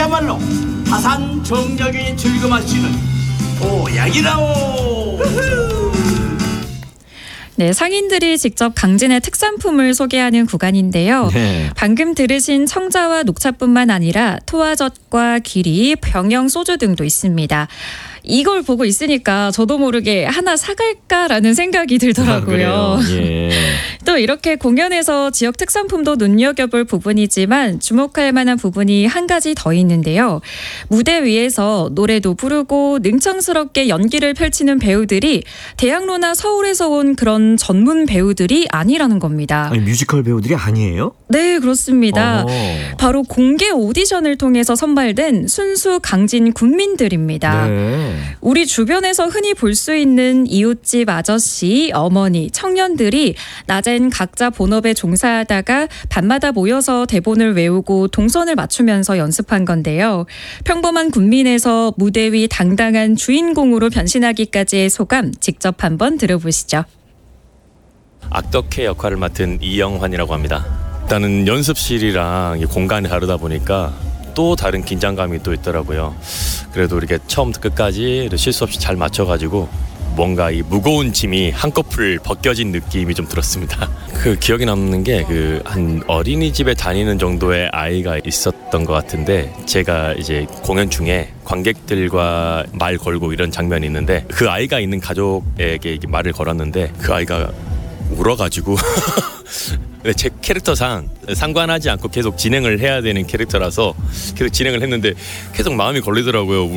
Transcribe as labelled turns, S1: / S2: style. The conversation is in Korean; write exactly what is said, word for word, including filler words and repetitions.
S1: 그야말로 화산 정력이 즐거마시는 보약이라오.
S2: 네, 상인들이 직접 강진의 특산품을 소개하는 구간인데요.
S3: 네.
S2: 방금 들으신 청자와 녹차뿐만 아니라 토화젓과 귀리, 병영 소주 등도 있습니다. 이걸 보고 있으니까 저도 모르게 하나 사갈까라는 생각이 들더라고요.
S3: 아, 예.
S2: 또 이렇게 공연에서 지역 특산품도 눈여겨볼 부분이지만 주목할 만한 부분이 한 가지 더 있는데요. 무대 위에서 노래도 부르고 능청스럽게 연기를 펼치는 배우들이 대학로나 서울에서 온 그런 전문 배우들이 아니라는 겁니다.
S3: 아니, 뮤지컬 배우들이 아니에요?
S2: 네, 그렇습니다.
S3: 어.
S2: 바로 공개 오디션을 통해서 선발된 순수 강진 군민들입니다.
S3: 네.
S2: 우리 주변에서 흔히 볼 수 있는 이웃집 아저씨, 어머니, 청년들이 낮엔 각자 본업에 종사하다가 밤마다 모여서 대본을 외우고 동선을 맞추면서 연습한 건데요. 평범한 군민에서 무대 위 당당한 주인공으로 변신하기까지의 소감 직접 한번 들어보시죠.
S4: 악덕회 역할을 맡은 이영환이라고 합니다. 일단은 연습실이랑 이 공간이 다르다 보니까 또 다른 긴장감이 또 있더라고요. 그래도 이렇게 처음부터 끝까지 실수 없이 잘 맞춰가지고 뭔가 이 무거운 짐이 한꺼풀 벗겨진 느낌이 좀 들었습니다. 그 기억에 남는 게 그 한 어린이집에 다니는 정도의 아이가 있었던 것 같은데, 제가 이제 공연 중에 관객들과 말 걸고 이런 장면이 있는데 그 아이가 있는 가족에게 말을 걸었는데 그 아이가 울어가지고 제 캐릭터상 상관하지 않고 계속 진행을 해야 되는 캐릭터라서 계속 진행을 했는데 계속 마음이 걸리더라고요.